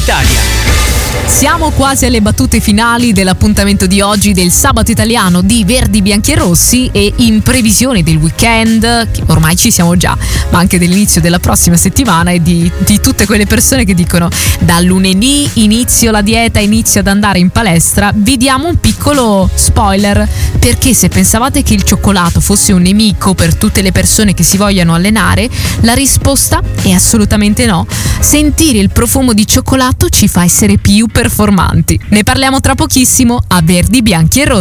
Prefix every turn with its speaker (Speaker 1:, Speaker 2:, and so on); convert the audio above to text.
Speaker 1: Italia.
Speaker 2: Siamo quasi alle battute finali dell'appuntamento di oggi del Sabato Italiano di Verdi, Bianchi e Rossi, e in previsione del weekend, che ormai ci siamo già, ma anche dell'inizio della prossima settimana e di tutte quelle persone che dicono da lunedì inizio la dieta, inizio ad andare in palestra, vi diamo un piccolo spoiler, perché se pensavate che il cioccolato fosse un nemico per tutte le persone che si vogliano allenare, la risposta è assolutamente no. Sentire il profumo di cioccolato ci fa essere più performanti. Ne parliamo tra pochissimo a Verdi, Bianchi e Rossi.